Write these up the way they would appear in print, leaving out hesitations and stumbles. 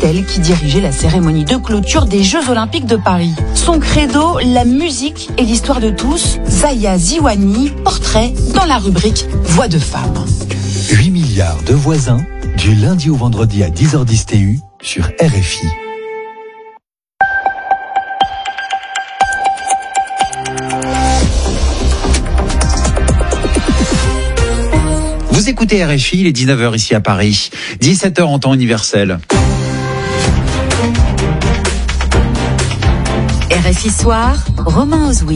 elle qui dirigeait la cérémonie de clôture des Jeux Olympiques de Paris. Son credo, la musique et l'histoire de tous. Zaya Ziwani, portrait dans la rubrique Voix de femme. 8 milliards de voisins, du lundi au vendredi à 10h10 TU sur RFI. Vous écoutez RFI, il est 19h ici à Paris, 17h en temps universel. RFI Soir, Romain Ozoui.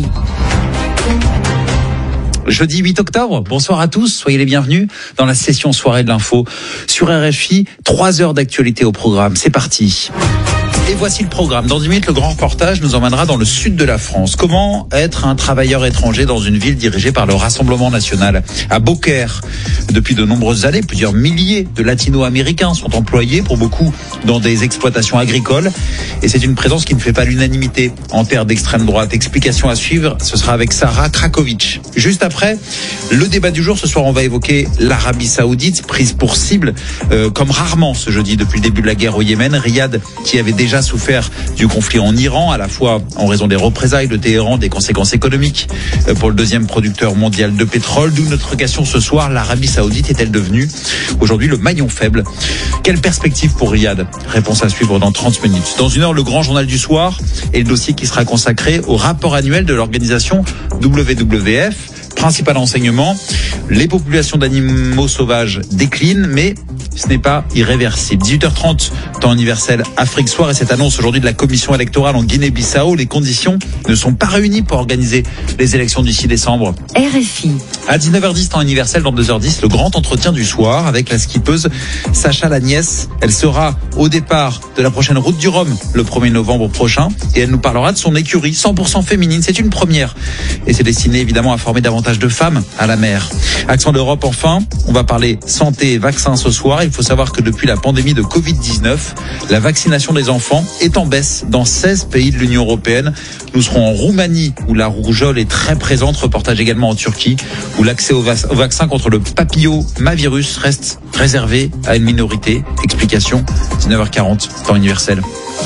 Jeudi 8 octobre, bonsoir à tous, soyez les bienvenus dans la session soirée de l'info sur RFI, 3 heures d'actualité au programme, c'est parti. Et voici le programme. Dans 10 minutes, le grand reportage nous emmènera dans le sud de la France. Comment être un travailleur étranger dans une ville dirigée par le Rassemblement national à Beaucaire. Depuis de nombreuses années, plusieurs milliers de latino-américains sont employés, pour beaucoup dans des exploitations agricoles. Et c'est une présence qui ne fait pas l'unanimité en terre d'extrême droite. Explication à suivre, ce sera avec Sarah Krakovic. Juste après, le débat du jour, ce soir, on va évoquer l'Arabie Saoudite, prise pour cible, comme rarement ce jeudi depuis le début de la guerre au Yémen. Riyad, qui avait déjà souffert du conflit en Iran, à la fois en raison des représailles de Téhéran, des conséquences économiques pour le deuxième producteur mondial de pétrole. D'où notre question ce soir, l'Arabie Saoudite est-elle devenue aujourd'hui le maillon faible? Quelle perspective pour Riyad? Réponse à suivre dans 30 minutes. Dans une heure, le grand journal du soir et le dossier qui sera consacré au rapport annuel de l'organisation WWF. Principal enseignement, les populations d'animaux sauvages déclinent, mais ce n'est pas irréversible. 18h30, temps universel Afrique Soir, et cette annonce aujourd'hui de la commission électorale en Guinée-Bissau, les conditions ne sont pas réunies pour organiser les élections du 6 décembre. RFI. À 19h10, temps universel, dans 2h10, le grand entretien du soir avec la skippeuse Sacha Lagnès. Elle sera au départ de la prochaine route du Rhum le 1er novembre prochain, et elle nous parlera de son écurie 100% féminine. C'est une première, et c'est destiné évidemment à former davantage de femmes à la mer. Accent d'Europe enfin, on va parler santé et vaccins ce soir. Il faut savoir que depuis la pandémie de Covid-19, la vaccination des enfants est en baisse dans 16 pays de l'Union européenne. Nous serons en Roumanie où la rougeole est très présente. Reportage également en Turquie où l'accès au vaccin contre le papillomavirus reste réservé à une minorité. Explication 19h40, temps universel.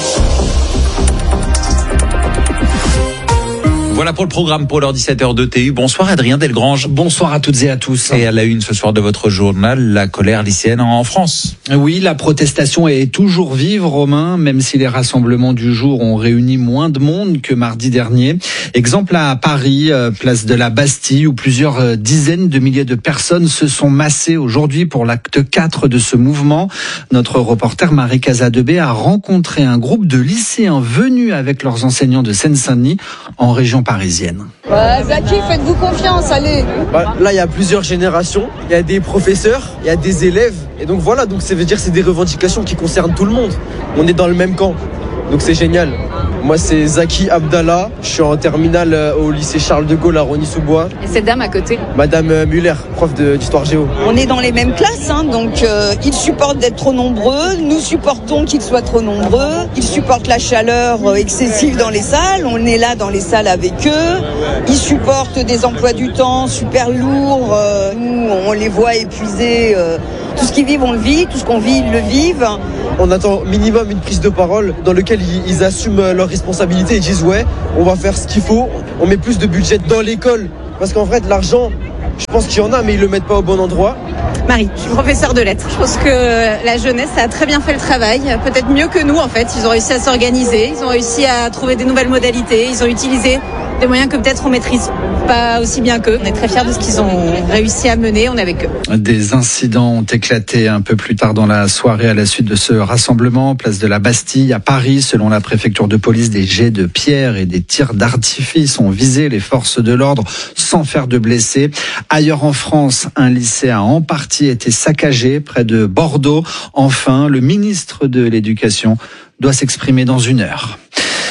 Voilà pour le programme pour l'heure 17h de TU. Bonsoir Adrien Delgrange. Bonsoir à toutes et à tous. Et à la une ce soir de votre journal, la colère lycéenne en France. Oui, la protestation est toujours vive, Romain, même si les rassemblements du jour ont réuni moins de monde que mardi dernier. Exemple à Paris, place de la Bastille, où plusieurs dizaines de milliers de personnes se sont massées aujourd'hui pour l'acte 4 de ce mouvement. Notre reporter Marie Casadebé a rencontré un groupe de lycéens venus avec leurs enseignants de Seine-Saint-Denis en région parisienne. Ouais, Zaki, faites-vous confiance, allez. Là, il y a plusieurs générations, il y a des professeurs, il y a des élèves, et donc voilà, donc ça veut dire que c'est des revendications qui concernent tout le monde. On est dans le même camp, donc c'est génial. Moi, c'est Zaki Abdallah, je suis en terminale au lycée Charles de Gaulle à Rosny-sous-Bois. Et cette dame à côté? Madame Muller, prof d'histoire géo. On est dans les mêmes classes, donc ils supportent d'être trop nombreux, nous supportons qu'ils soient trop nombreux, ils supportent la chaleur excessive dans les salles, on est là dans les salles avec eux, ils supportent des emplois du temps super lourds, nous on les voit épuisés, tout ce qu'ils vivent on le vit, tout ce qu'on vit ils le vivent. On attend minimum une prise de parole dans laquelle ils assument leurs responsabilités et disent ouais, on va faire ce qu'il faut, on met plus de budget dans l'école, parce qu'en fait l'argent, je pense qu'il y en a mais ils le mettent pas au bon endroit. Marie, je suis professeure de lettres. Je pense que la jeunesse a très bien fait le travail, peut-être mieux que nous en fait. Ils ont réussi à s'organiser, ils ont réussi à trouver des nouvelles modalités, ils ont utilisé des moyens que peut-être on maîtrise pas aussi bien qu'eux. On est très fiers de ce qu'ils ont réussi à mener, on est avec eux. Des incidents ont éclaté un peu plus tard dans la soirée à la suite de ce rassemblement, place de la Bastille à Paris. Selon la préfecture de police, des jets de pierre et des tirs d'artifice ont visé les forces de l'ordre sans faire de blessés. Ailleurs en France, un lycée a en partie été saccagé près de Bordeaux. Enfin, le ministre de l'Éducation doit s'exprimer dans 1 heure.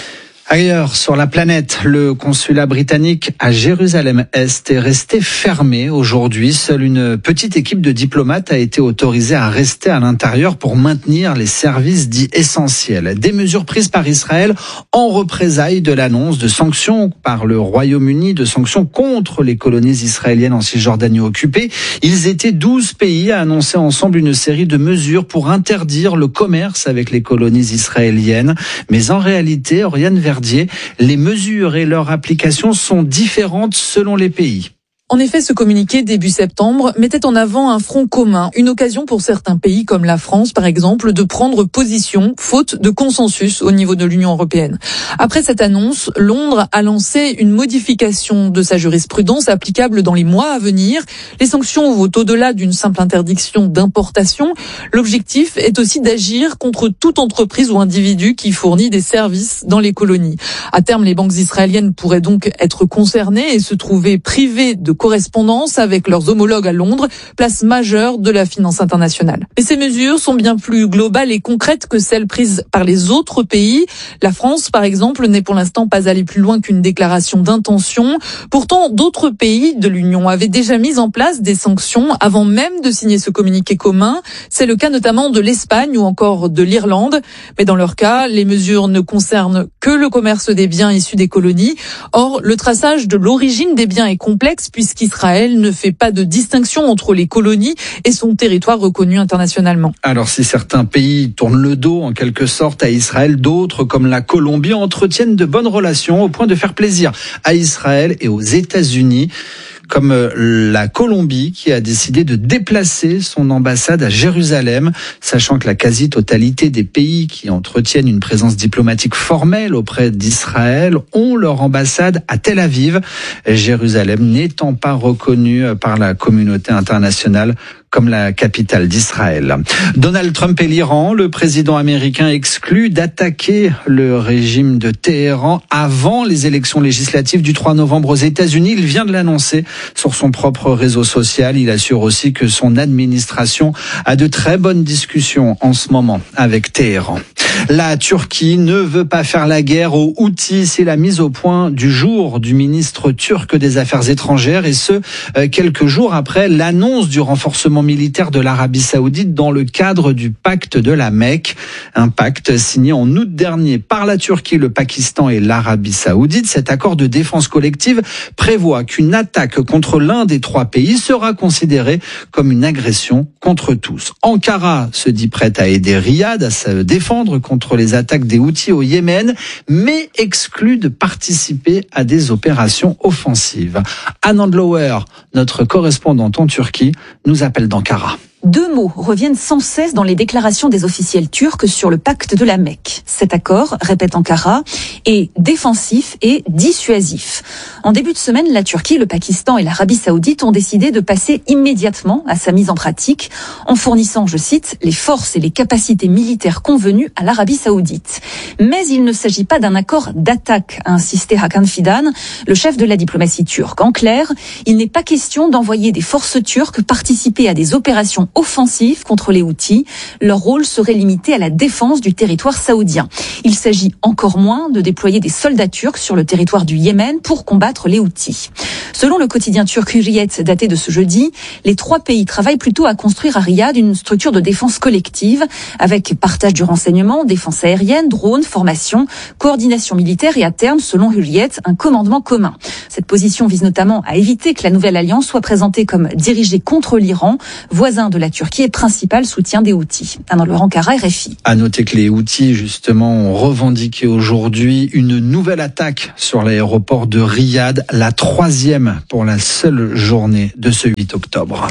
Ailleurs sur la planète, le consulat britannique à Jérusalem-Est est resté fermé aujourd'hui. Seule une petite équipe de diplomates a été autorisée à rester à l'intérieur pour maintenir les services dits essentiels. Des mesures prises par Israël en représailles de l'annonce de sanctions par le Royaume-Uni, de sanctions contre les colonies israéliennes en Cisjordanie occupée. Ils étaient 12 pays à annoncer ensemble une série de mesures pour interdire le commerce avec les colonies israéliennes. Mais en réalité, Oriane Verdier, les mesures et leur application sont différentes selon les pays. En effet, ce communiqué début septembre mettait en avant un front commun, une occasion pour certains pays comme la France par exemple de prendre position faute de consensus au niveau de l'Union européenne. Après cette annonce, Londres a lancé une modification de sa jurisprudence applicable dans les mois à venir. Les sanctions vont au-delà d'une simple interdiction d'importation. L'objectif est aussi d'agir contre toute entreprise ou individu qui fournit des services dans les colonies. À terme, les banques israéliennes pourraient donc être concernées et se trouver privées de correspondance avec leurs homologues à Londres, place majeure de la finance internationale. Mais ces mesures sont bien plus globales et concrètes que celles prises par les autres pays. La France, par exemple, n'est pour l'instant pas allée plus loin qu'une déclaration d'intention. Pourtant, d'autres pays de l'Union avaient déjà mis en place des sanctions avant même de signer ce communiqué commun. C'est le cas notamment de l'Espagne ou encore de l'Irlande. Mais dans leur cas, les mesures ne concernent que le commerce des biens issus des colonies. Or, le traçage de l'origine des biens est complexe puisqu'Israël ne fait pas de distinction entre les colonies et son territoire reconnu internationalement. Alors si certains pays tournent le dos en quelque sorte à Israël, d'autres comme la Colombie entretiennent de bonnes relations au point de faire plaisir à Israël et aux États-Unis. Comme la Colombie qui a décidé de déplacer son ambassade à Jérusalem, sachant que la quasi-totalité des pays qui entretiennent une présence diplomatique formelle auprès d'Israël ont leur ambassade à Tel Aviv, Jérusalem n'étant pas reconnue par la communauté internationale comme la capitale d'Israël. Donald Trump et l'Iran, le président américain exclut d'attaquer le régime de Téhéran avant les élections législatives du 3 novembre aux États-Unis. Il vient de l'annoncer sur son propre réseau social. Il assure aussi que son administration a de très bonnes discussions en ce moment avec Téhéran. La Turquie ne veut pas faire la guerre aux Houthis. C'est la mise au point du jour du ministre turc des Affaires étrangères et ce, quelques jours après l'annonce du renforcement militaire de l'Arabie Saoudite dans le cadre du pacte de la Mecque. Un pacte signé en août dernier par la Turquie, le Pakistan et l'Arabie Saoudite. Cet accord de défense collective prévoit qu'une attaque contre l'un des trois pays sera considérée comme une agression contre tous. Ankara se dit prête à aider Riyad à se défendre contre les attaques des Houthis au Yémen, mais exclut de participer à des opérations offensives. Anne Andlauer, notre correspondante en Turquie, nous appelle d'Ankara. Deux mots reviennent sans cesse dans les déclarations des officiels turcs sur le pacte de la Mecque. Cet accord, répète Ankara, est défensif et dissuasif. En début de semaine, la Turquie, le Pakistan et l'Arabie Saoudite ont décidé de passer immédiatement à sa mise en pratique en fournissant, je cite, les forces et les capacités militaires convenues à l'Arabie Saoudite. Mais il ne s'agit pas d'un accord d'attaque, a insisté Hakan Fidan, le chef de la diplomatie turque. En clair, il n'est pas question d'envoyer des forces turques participer à des opérations offensives contre les Houthis. Leur rôle serait limité à la défense du territoire saoudien. Il s'agit encore moins de déployer des soldats turcs sur le territoire du Yémen pour combattre les Houthis. Selon le quotidien turc Hürriyet daté de ce jeudi, les trois pays travaillent plutôt à construire à Riyad une structure de défense collective avec partage du renseignement, défense aérienne, drones, formation, coordination militaire et à terme, selon Hürriyet, un commandement commun. Cette position vise notamment à éviter que la nouvelle alliance soit présentée comme dirigée contre l'Iran, voisin de la Turquie et principal soutien des Houthis. Dans le Ankara, RFI. À noter que les Houthis, justement, ont revendiqué aujourd'hui une nouvelle attaque sur l'aéroport de Riyad, la troisième pour la seule journée de ce 8 octobre.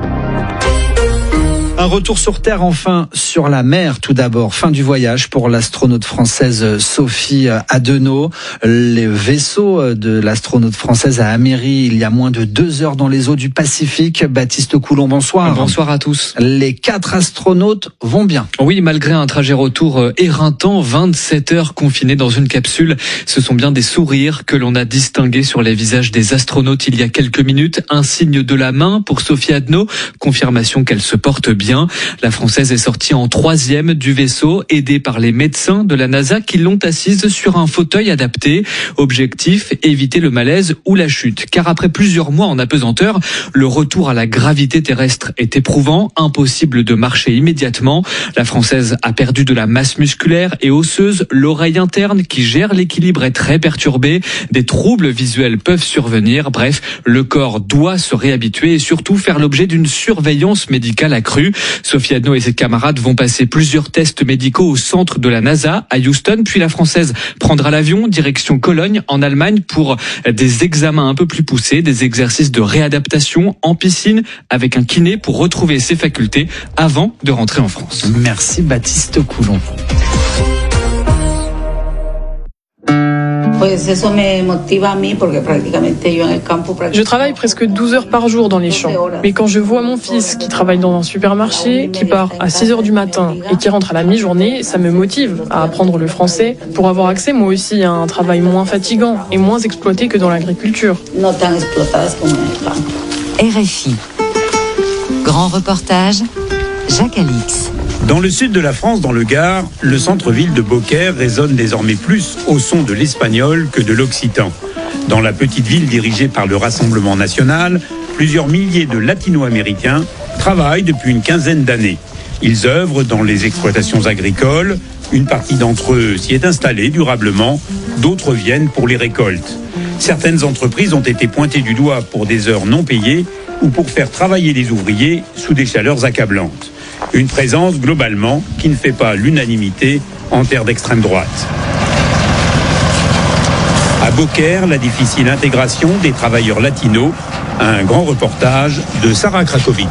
Un retour sur Terre, enfin, sur la mer, tout d'abord. Fin du voyage pour l'astronaute française Sophie Adenau. Les vaisseaux de l'astronaute française a améri il y a moins de 2 heures dans les eaux du Pacifique. Baptiste Coulon, bonsoir. Bonsoir à tous. Les 4 astronautes vont bien. Oui, malgré un trajet retour éreintant, 27 heures confinés dans une capsule. Ce sont bien des sourires que l'on a distingués sur les visages des astronautes il y a quelques minutes. Un signe de la main pour Sophie Adenau. Confirmation qu'elle se porte bien. bien. La Française est sortie en 3e du vaisseau, aidée par les médecins de la NASA qui l'ont assise sur un fauteuil adapté. Objectif, éviter le malaise ou la chute. Car après plusieurs mois en apesanteur, le retour à la gravité terrestre est éprouvant, impossible de marcher immédiatement. La Française a perdu de la masse musculaire et osseuse, l'oreille interne qui gère l'équilibre est très perturbée, des troubles visuels peuvent survenir, bref, le corps doit se réhabituer et surtout faire l'objet d'une surveillance médicale accrue. Sophie Adno et ses camarades vont passer plusieurs tests médicaux au centre de la NASA à Houston, puis la Française prendra l'avion direction Cologne en Allemagne pour des examens un peu plus poussés, des exercices de réadaptation en piscine avec un kiné pour retrouver ses facultés avant de rentrer en France. Merci Baptiste Coulon. Je travaille presque 12 heures par jour dans les champs. Mais quand je vois mon fils qui travaille dans un supermarché, qui part à 6 heures du matin et qui rentre à la mi-journée, ça me motive à apprendre le français pour avoir accès moi aussi à un travail moins fatigant et moins exploité que dans l'agriculture. RFI. Grand reportage, Jacques Alix. Dans le sud de la France, dans le Gard, le centre-ville de Beaucaire résonne désormais plus au son de l'espagnol que de l'occitan. Dans la petite ville dirigée par le Rassemblement national, plusieurs milliers de latino-américains travaillent depuis une quinzaine d'années. Ils œuvrent dans les exploitations agricoles. Une partie d'entre eux s'y est installée durablement, d'autres viennent pour les récoltes. Certaines entreprises ont été pointées du doigt pour des heures non payées ou pour faire travailler les ouvriers sous des chaleurs accablantes. Une présence, globalement, qui ne fait pas l'unanimité en terre d'extrême droite. À Beaucaire, la difficile intégration des travailleurs latinos. Un grand reportage de Sarah Krakovic.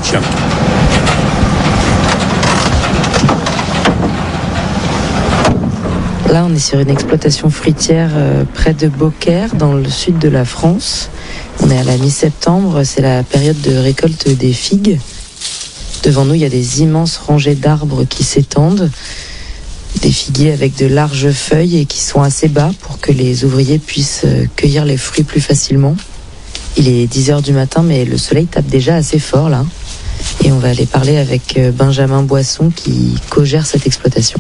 Là, on est sur une exploitation fruitière près de Beaucaire, dans le sud de la France. On est à la mi-septembre, c'est la période de récolte des figues. Devant nous, il y a des immenses rangées d'arbres qui s'étendent, des figuiers avec de larges feuilles et qui sont assez bas pour que les ouvriers puissent cueillir les fruits plus facilement. Il est 10 heures du matin, mais le soleil tape déjà assez fort là. Et on va aller parler avec Benjamin Boisson qui co-gère cette exploitation.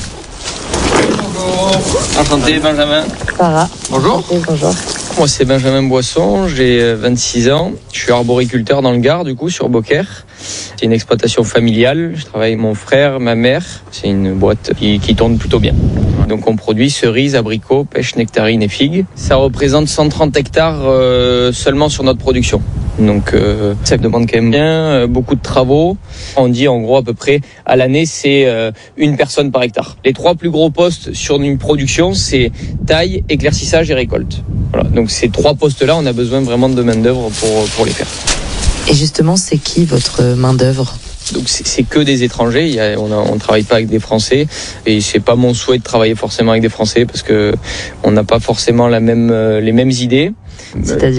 Enchanté Benjamin. Sarah. Bonjour. Bonjour. Moi c'est Benjamin Boisson, j'ai 26 ans. Je suis arboriculteur dans le Gard du coup sur Beaucaire. C'est une exploitation familiale. Je travaille avec mon frère, ma mère. C'est une boîte qui tourne plutôt bien. Donc on produit cerises, abricots, pêches, nectarines et figues. Ça représente 130 hectares seulement sur notre production. Donc ça demande quand même bien beaucoup de travaux. On dit en gros à peu près à l'année c'est une personne par hectare. Les 3 plus gros postes sur une production c'est taille, éclaircissage et récolte. Voilà. Donc ces 3 postes-là on a besoin vraiment de main d'œuvre pour les faire. Et justement c'est qui votre main d'œuvre ? Donc c'est que des étrangers, on travaille pas avec des Français et c'est pas mon souhait de travailler forcément avec des Français parce que on n'a pas forcément les mêmes idées. C'est-à-dire ?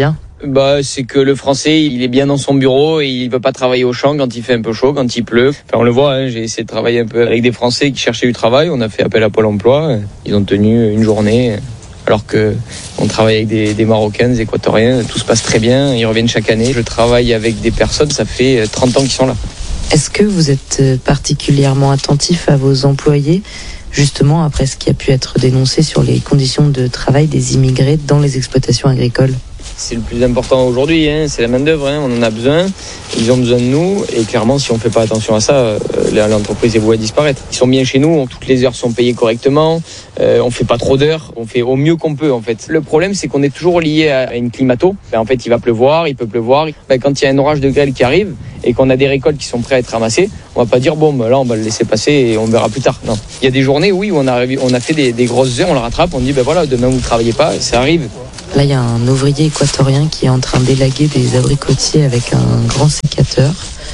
C'est que le Français, il est bien dans son bureau et il veut pas travailler au champ quand il fait un peu chaud, quand il pleut. Enfin, on le voit, hein, j'ai essayé de travailler un peu avec des Français qui cherchaient du travail. On a fait appel à Pôle emploi. Ils ont tenu une journée. Alors que on travaille avec des Marocains, des Équatoriens. Tout se passe très bien. Ils reviennent chaque année. Je travaille avec des personnes, ça fait 30 ans qu'ils sont là. Est-ce que vous êtes particulièrement attentif à vos employés, justement après ce qui a pu être dénoncé sur les conditions de travail des immigrés dans les exploitations agricoles ? C'est le plus important aujourd'hui, hein, c'est la main-d'œuvre, hein, on en a besoin, ils ont besoin de nous, et clairement, si on ne fait pas attention à ça, l'entreprise est vouée à disparaître. Ils sont bien chez nous, toutes les heures sont payées correctement, on ne fait pas trop d'heures, on fait au mieux qu'on peut en fait. Le problème, c'est qu'on est toujours lié à une climato. En fait, il va pleuvoir, il peut pleuvoir. Quand il y a un orage de grêle qui arrive et qu'on a des récoltes qui sont prêtes à être ramassées, on va pas dire là on va le laisser passer et on verra plus tard. Non. Il y a des journées où on a fait des grosses heures, on le rattrape, on dit demain vous ne travaillez pas, ça arrive. Là, il y a un ouvrier équatorien qui est en train d'élaguer des abricotiers avec un grand sécateur.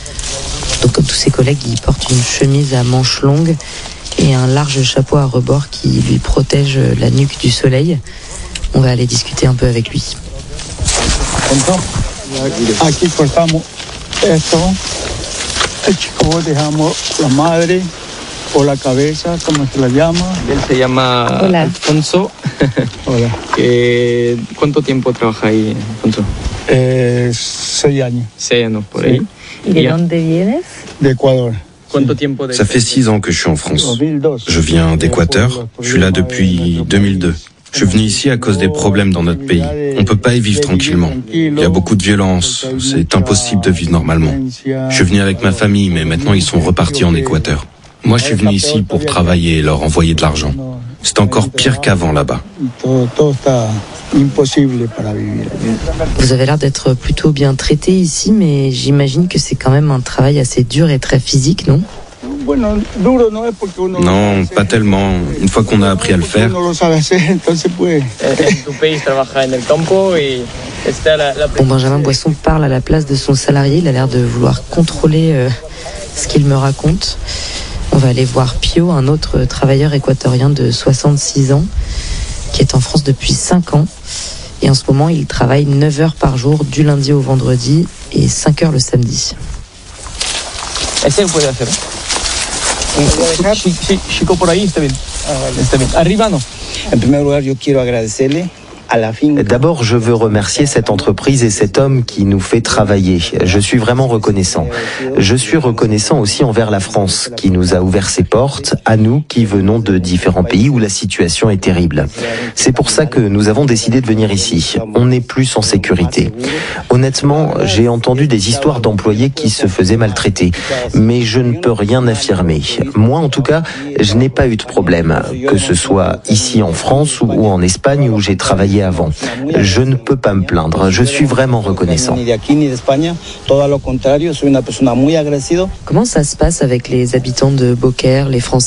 Donc, comme tous ses collègues, il porte une chemise à manches longues et un large chapeau à rebord qui lui protège la nuque du soleil. On va aller discuter un peu avec lui. Aquí cortamos esto, el chico dejamos la madre o la cabeza, como se la llama. Él se llama Alfonso. Hola. ¿Cuánto tiempo trabaja ahí, Alfonso? 6 años. 6 años, por ahí. ¿Y de dónde vienes? De Ecuador. Ça fait 6 ans que je suis en France. Je viens d'Équateur, je suis là depuis 2002. Je suis venu ici à cause des problèmes dans notre pays. On peut pas y vivre tranquillement. Il y a beaucoup de violence, c'est impossible de vivre normalement. Je suis venu avec ma famille, mais maintenant ils sont repartis en Équateur. Moi, je suis venu ici pour travailler et leur envoyer de l'argent. C'est encore pire qu'avant là-bas. Vous avez l'air d'être plutôt bien traité ici, mais j'imagine que c'est quand même un travail assez dur et très physique, non ? Non, pas tellement. Une fois qu'on a appris à le faire. Bon, Benjamin Boisson parle à la place de son salarié. Il a l'air de vouloir contrôler ce qu'il me raconte. On va aller voir Pio, un autre travailleur équatorien de 66 ans, qui est en France depuis 5 ans. Et en ce moment, il travaille 9 heures par jour, du lundi au vendredi, et 5 heures le samedi. Chico por ahí, está bien. Está bien. Arriba no. En primer lugar, yo quiero agradecerle. D'abord, je veux remercier cette entreprise et cet homme qui nous fait travailler. Je suis vraiment reconnaissant. Je suis reconnaissant aussi envers la France, qui nous a ouvert ses portes, à nous qui venons de différents pays où la situation est terrible. C'est pour ça que nous avons décidé de venir ici. On n'est plus en sécurité. Honnêtement, j'ai entendu des histoires d'employés qui se faisaient maltraiter, mais je ne peux rien affirmer. Moi, en tout cas, je n'ai pas eu de problème, que ce soit ici en France ou en Espagne où j'ai travaillé avant. Je ne peux pas me plaindre. Je suis vraiment reconnaissant. Comment ça se passe avec les habitants de Beaucaire, les Français ?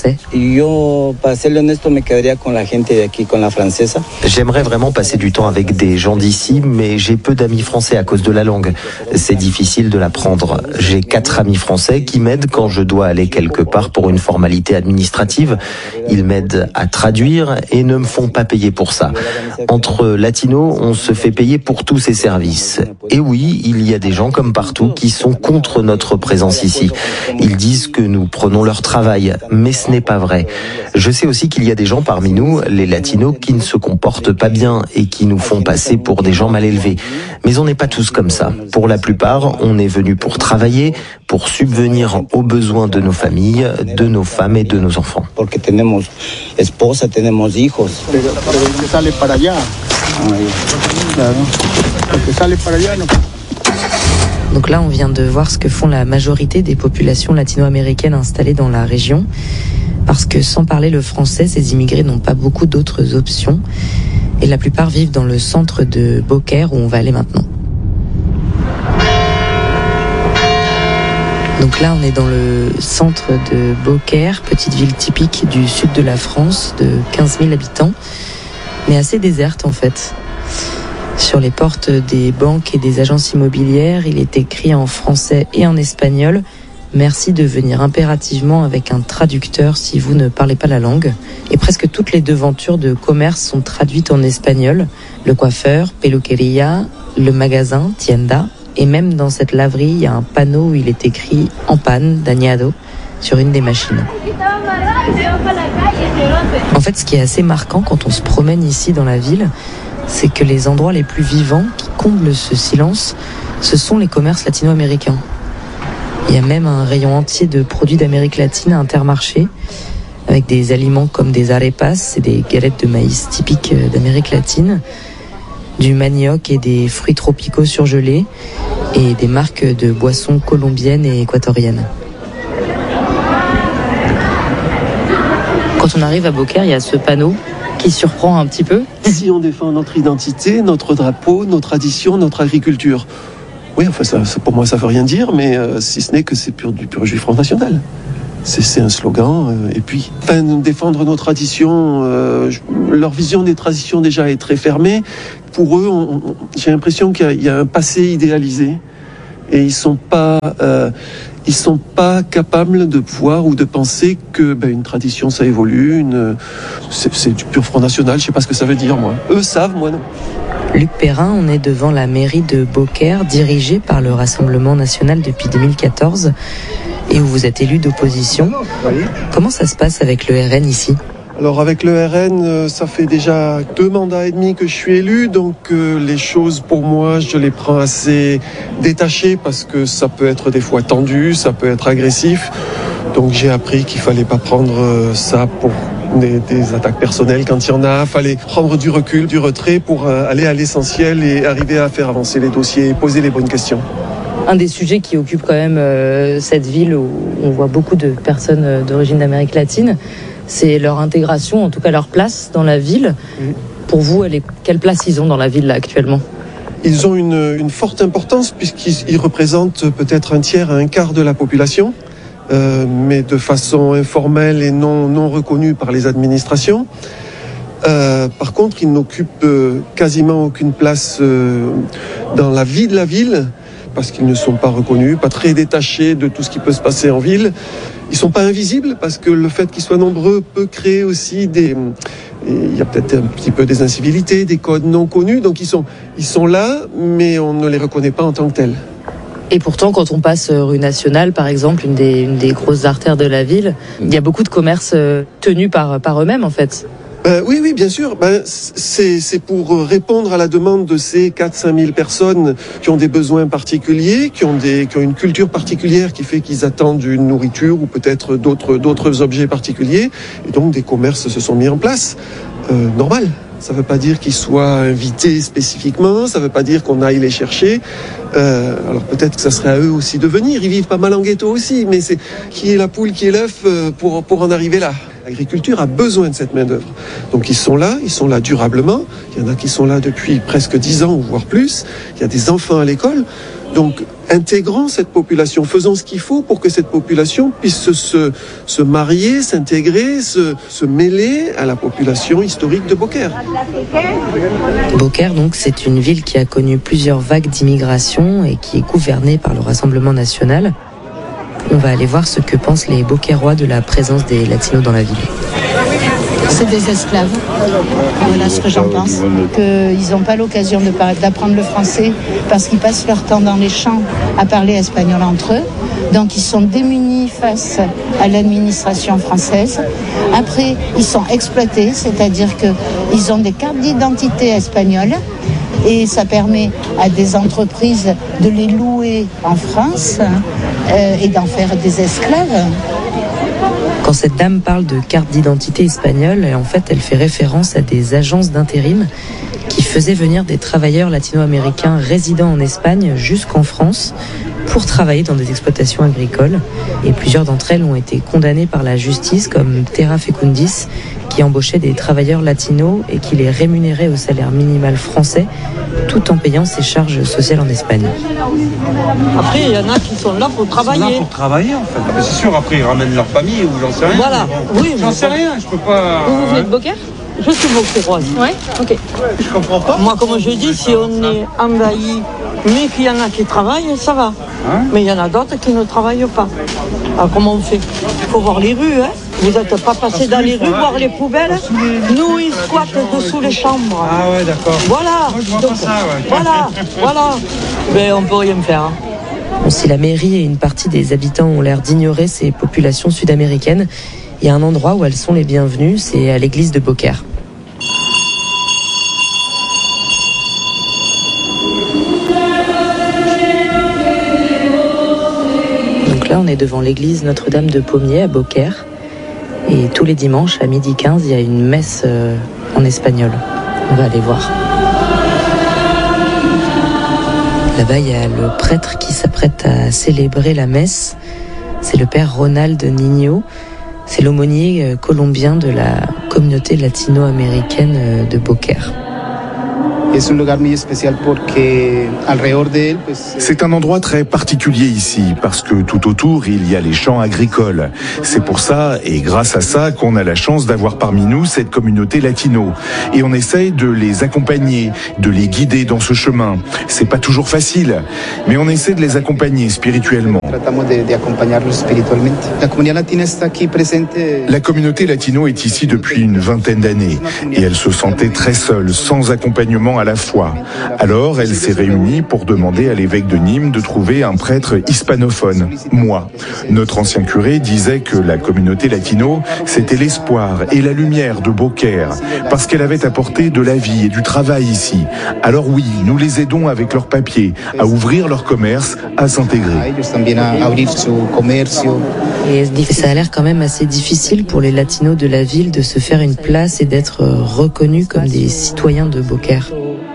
J'aimerais vraiment passer du temps avec des gens d'ici, mais j'ai peu d'amis français à cause de la langue. C'est difficile de l'apprendre. J'ai 4 amis français qui m'aident quand je dois aller quelque part pour une formalité administrative. Ils m'aident à traduire et ne me font pas payer pour ça. Entre latinos, on se fait payer pour tous ces services. Et oui, il y a des gens comme partout qui sont contre notre présence ici. Ils disent que nous prenons leur travail, mais ce n'est pas vrai. Je sais aussi qu'il y a des gens parmi nous, les latinos, qui ne se comportent pas bien et qui nous font passer pour des gens mal élevés. Mais on n'est pas tous comme ça. Pour la plupart, on est venu pour travailler, pour subvenir aux besoins de nos familles, de nos femmes et de nos enfants. Donc là, on vient de voir ce que font la majorité des populations latino-américaines installées dans la région. Parce que sans parler le français, ces immigrés n'ont pas beaucoup d'autres options. Et la plupart vivent dans le centre de Beaucaire où on va aller maintenant. Donc là, on est dans le centre de Beaucaire, petite ville typique du sud de la France, de 15 000 habitants, mais assez déserte en fait. Sur les portes des banques et des agences immobilières, il est écrit en français et en espagnol « Merci de venir impérativement avec un traducteur si vous ne parlez pas la langue ». Et presque toutes les devantures de commerce sont traduites en espagnol. Le coiffeur, peluquería, le magasin, tienda. Et même dans cette laverie, il y a un panneau où il est écrit « En panne, dañado » sur une des machines. En fait, ce qui est assez marquant quand on se promène ici dans la ville, c'est que les endroits les plus vivants qui comblent ce silence, ce sont les commerces latino-américains. Il y a même un rayon entier de produits d'Amérique latine à Intermarché, avec des aliments comme des arepas, c'est des galettes de maïs typiques d'Amérique latine, du manioc et des fruits tropicaux surgelés, et des marques de boissons colombiennes et équatoriennes. Quand on arrive à Beaucaire, il y a ce panneau qui surprend un petit peu. Si on défend notre identité, notre drapeau, nos traditions, notre agriculture. Oui, enfin, ça, pour moi, ça veut rien dire, mais si ce n'est que c'est du pur jus Front National. C'est un slogan. Et puis, défendre nos traditions, leur vision des traditions déjà est très fermée. Pour eux, j'ai l'impression qu'il y a un passé idéalisé. Et ils sont pas capables de voir ou de penser que une tradition ça évolue. C'est du pur Front National. Je sais pas ce que ça veut dire, moi. Eux savent, moi non. Luc Perrin, on est devant la mairie de Beaucaire, dirigée par le Rassemblement National depuis 2014, et où vous êtes élu d'opposition. Comment ça se passe avec le RN ici ? Alors avec le RN, ça fait déjà 2 mandats et demi que je suis élu, donc les choses pour moi, je les prends assez détachées parce que ça peut être des fois tendu, ça peut être agressif. Donc j'ai appris qu'il fallait pas prendre ça pour des attaques personnelles quand il y en a. Fallait prendre du recul, du retrait pour aller à l'essentiel et arriver à faire avancer les dossiers et poser les bonnes questions. Un des sujets qui occupe quand même cette ville où on voit beaucoup de personnes d'origine d'Amérique latine, c'est leur intégration, en tout cas leur place dans la ville. Pour vous, quelle place ils ont dans la ville là, actuellement ? Ils ont une forte importance puisqu'ils représentent peut-être un tiers à un quart de la population, mais de façon informelle et non reconnue par les administrations. Par contre, ils n'occupent quasiment aucune place dans la vie de la ville, parce qu'ils ne sont pas reconnus, pas très détachés de tout ce qui peut se passer en ville. Ils sont pas invisibles, parce que le fait qu'ils soient nombreux peut créer aussi il y a peut-être un petit peu des incivilités, des codes non connus, donc ils sont là, mais on ne les reconnaît pas en tant que tels. Et pourtant, quand on passe rue Nationale, par exemple, une des grosses artères de la ville, il y a beaucoup de commerces tenus par eux-mêmes, en fait. Oui, bien sûr. C'est pour répondre à la demande de ces 4-5 000 personnes qui ont des besoins particuliers, qui ont une culture particulière qui fait qu'ils attendent une nourriture ou peut-être d'autres objets particuliers. Et donc des commerces se sont mis en place. Normal. Ça ne veut pas dire qu'ils soient invités spécifiquement, ça ne veut pas dire qu'on aille les chercher. Alors peut-être que ça serait à eux aussi de venir. Ils vivent pas mal en ghetto aussi, mais c'est qui est la poule, qui est l'œuf pour en arriver là. L'agriculture a besoin de cette main-d'œuvre. Donc ils sont là durablement. Il y en a qui sont là depuis presque 10 ans, voire plus. Il y a des enfants à l'école. Donc intégrons cette population, faisons ce qu'il faut pour que cette population puisse se marier, s'intégrer, se mêler à la population historique de Beaucaire. Beaucaire, donc, c'est une ville qui a connu plusieurs vagues d'immigration et qui est gouvernée par le Rassemblement national. On va aller voir ce que pensent les Beaucairois de la présence des Latinos dans la ville. C'est des esclaves. Voilà ce que j'en pense. Qu'ils n'ont pas l'occasion d'apprendre le français parce qu'ils passent leur temps dans les champs à parler espagnol entre eux. Donc ils sont démunis face à l'administration française. Après, ils sont exploités, c'est-à-dire qu'ils ont des cartes d'identité espagnoles. Et ça permet à des entreprises de les louer en France et d'en faire des esclaves. Quand cette dame parle de carte d'identité espagnole, en fait, elle fait référence à des agences d'intérim qui faisaient venir des travailleurs latino-américains résidant en Espagne jusqu'en France pour travailler dans des exploitations agricoles. Et plusieurs d'entre elles ont été condamnées par la justice, comme Terra Fecundis, qui embauchait des travailleurs latinos et qui les rémunérait au salaire minimal français, tout en payant ses charges sociales en Espagne. Après, il y en a qui sont là pour travailler. Ils sont là pour travailler, en fait. Ah, c'est sûr, après, ils ramènent leur famille ou j'en sais rien. Voilà, oui. J'en sais rien, je peux pas... Vous venez de Beaucaire ? Je suis beaucairoise. Oui, ok. Je comprends pas. Moi, comme je dis, si on est envahi, mais qu'il y en a qui travaillent, ça va. Hein? Mais il y en a d'autres qui ne travaillent pas. Alors, comment on fait ? Il faut voir les rues, hein. Vous n'êtes pas passé dans les rues, voir les poubelles. Nous, ils squattent dessous les chambres. Ah ouais, d'accord. Voilà. Moi, je vois pas ça, ouais. Voilà. Mais on peut rien faire. Hein. Bon, si la mairie et une partie des habitants ont l'air d'ignorer ces populations sud-américaines, il y a un endroit où elles sont les bienvenues, c'est à l'église de Beaucaire. Donc là, on est devant l'église Notre-Dame de Pommier à Beaucaire. Et tous les dimanches, à 12h15, il y a une messe en espagnol. On va aller voir. Là-bas, il y a le prêtre qui s'apprête à célébrer la messe. C'est le père Ronald Niño. C'est l'aumônier colombien de la communauté latino-américaine de Beaucaire. C'est un endroit très particulier ici, parce que tout autour, il y a les champs agricoles. C'est pour ça, et grâce à ça, qu'on a la chance d'avoir parmi nous cette communauté latino. Et on essaye de les accompagner, de les guider dans ce chemin. C'est pas toujours facile, mais on essaie de les accompagner spirituellement. La communauté latino est ici depuis une vingtaine d'années, et elle se sentait très seule, sans accompagnement à la foi. Alors, elle s'est réunie pour demander à l'évêque de Nîmes de trouver un prêtre hispanophone, moi. Notre ancien curé disait que la communauté latino, c'était l'espoir et la lumière de Beaucaire, parce qu'elle avait apporté de la vie et du travail ici. Alors oui, nous les aidons avec leurs papiers, à ouvrir leur commerce, à s'intégrer. Et ça a l'air quand même assez difficile pour les latinos de la ville de se faire une place et d'être reconnus comme des citoyens de Beaucaire.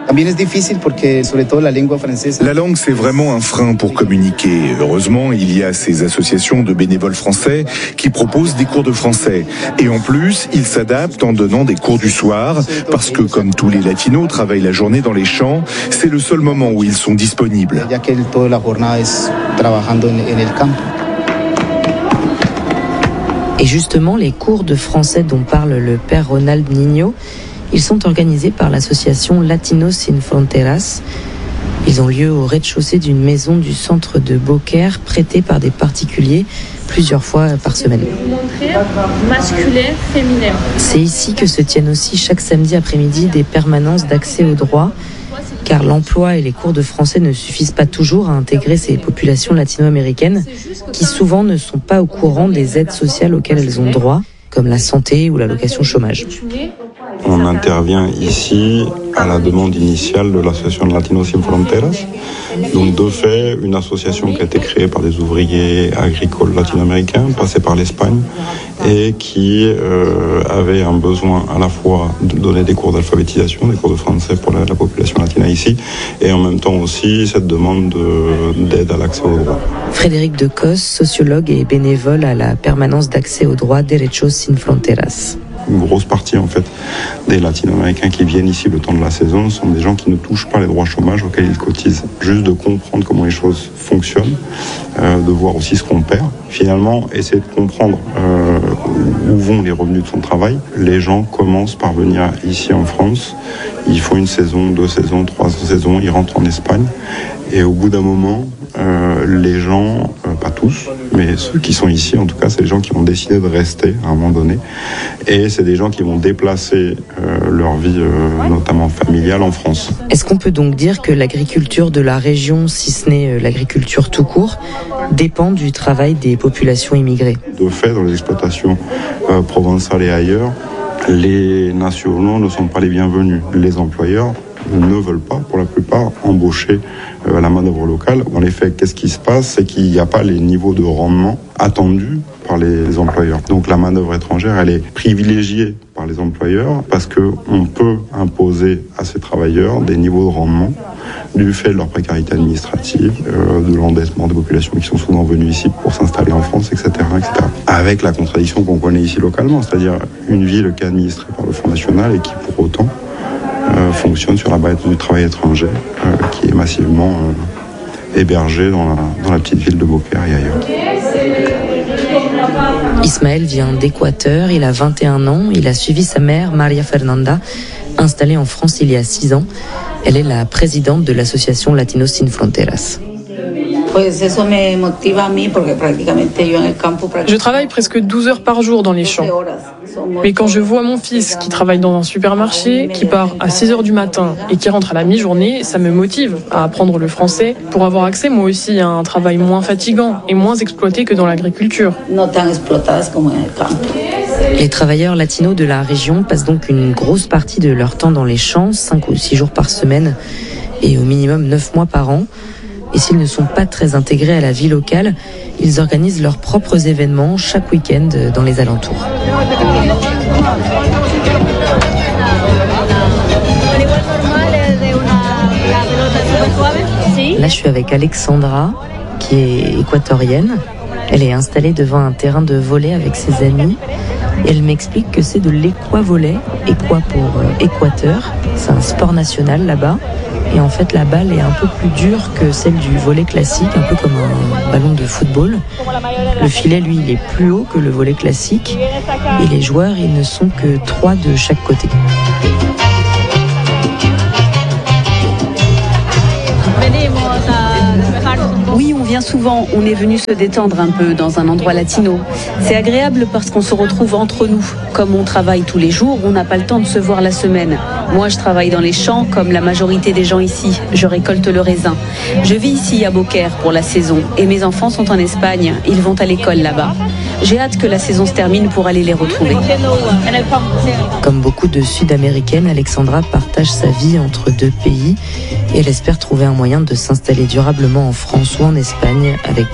La langue, c'est vraiment un frein pour communiquer. Heureusement, il y a ces associations de bénévoles français qui proposent des cours de français. Et en plus, ils s'adaptent en donnant des cours du soir, parce que comme tous les latinos travaillent la journée dans les champs, c'est le seul moment où ils sont disponibles. Et justement, les cours de français dont parle le père Ronald Niño, ils sont organisés par l'association Latinos Sin Fronteras. Ils ont lieu au rez-de-chaussée d'une maison du centre de Beaucaire, prêtée par des particuliers plusieurs fois par semaine. Masculin, féminin. C'est ici que se tiennent aussi chaque samedi après-midi des permanences d'accès au droit, car l'emploi et les cours de français ne suffisent pas toujours à intégrer ces populations latino-américaines qui souvent ne sont pas au courant des aides sociales auxquelles elles ont droit, comme la santé ou l'allocation chômage. On intervient ici à la demande initiale de l'association Latinos Sin Fronteras. Donc de fait, une association qui a été créée par des ouvriers agricoles latino-américains, passés par l'Espagne, et qui avait un besoin à la fois de donner des cours d'alphabétisation, des cours de français pour la population latina ici, et en même temps aussi cette demande d'aide à l'accès au droit. Frédéric Decos, sociologue et bénévole à la permanence d'accès au droit Derechos Sin Fronteras. Une grosse partie en fait des latino-américains qui viennent ici le temps de la saison sont des gens qui ne touchent pas les droits chômage auxquels ils cotisent. Juste de comprendre comment les choses fonctionnent, de voir aussi ce qu'on perd. Finalement, essayer de comprendre où vont les revenus de son travail. Les gens commencent par venir ici en France. Ils font une saison, 2 saisons, 3 saisons, ils rentrent en Espagne. Et au bout d'un moment, les gens, pas tous, mais ceux qui sont ici, en tout cas, c'est les gens qui ont décidé de rester à un moment donné. Et c'est des gens qui vont déplacer leur vie, notamment familiale, en France. Est-ce qu'on peut donc dire que l'agriculture de la région, si ce n'est l'agriculture tout court, dépend du travail des populations immigrées ? De fait, dans les exploitations provençales et ailleurs, les nationaux ne sont pas les bienvenus. Les employeurs ne veulent pas, pour la plupart, embaucher la main-d'œuvre locale. Dans les faits, qu'est-ce qui se passe ? C'est qu'il n'y a pas les niveaux de rendement attendus par les employeurs. Donc la main-d'œuvre étrangère, elle est privilégiée par les employeurs parce qu'on peut imposer à ces travailleurs des niveaux de rendement du fait de leur précarité administrative, de l'endettement des populations qui sont souvent venues ici pour s'installer en France, etc., etc. Avec la contradiction qu'on connaît ici localement, c'est-à-dire une ville qui est administrée par le Front National et qui, pour autant, fonctionne sur la base du travail étranger, qui est massivement hébergé dans la petite ville de Beaucaire et ailleurs. Ismaël vient d'Équateur, il a 21 ans, il a suivi sa mère, Maria Fernanda, installée en France il y a 6 ans. Elle est la présidente de l'association Latinos Sin Fronteras. Je travaille presque 12 heures par jour dans les champs. Mais quand je vois mon fils qui travaille dans un supermarché, qui part à 6 heures du matin et qui rentre à la mi-journée, ça me motive à apprendre le français pour avoir accès moi aussi à un travail moins fatigant et moins exploité que dans l'agriculture. Les travailleurs latinos de la région passent donc une grosse partie de leur temps dans les champs, 5 ou 6 jours par semaine et au minimum 9 mois par an. Et s'ils ne sont pas très intégrés à la vie locale, ils organisent leurs propres événements chaque week-end dans les alentours. Là, je suis avec Alexandra, qui est équatorienne. Elle est installée devant un terrain de volley avec ses amis. Et elle m'explique que c'est de l'équavolley, équa pour Équateur. C'est un sport national là-bas. Et en fait, la balle est un peu plus dure que celle du volley classique, un peu comme un ballon de football. Le filet, lui, il est plus haut que le volley classique. Et les joueurs, ils ne sont que 3 de chaque côté. Oui, on revient souvent, on est venu se détendre un peu dans un endroit latino. C'est agréable parce qu'on se retrouve entre nous. Comme on travaille tous les jours, on n'a pas le temps de se voir la semaine. Moi, je travaille dans les champs comme la majorité des gens ici. Je récolte le raisin. Je vis ici à Beaucaire pour la saison et mes enfants sont en Espagne. Ils vont à l'école là-bas. J'ai hâte que la saison se termine pour aller les retrouver. Comme beaucoup de Sud-Américaines, Alexandra partage sa vie entre deux pays et elle espère trouver un moyen de s'installer durablement en France ou en Espagne avec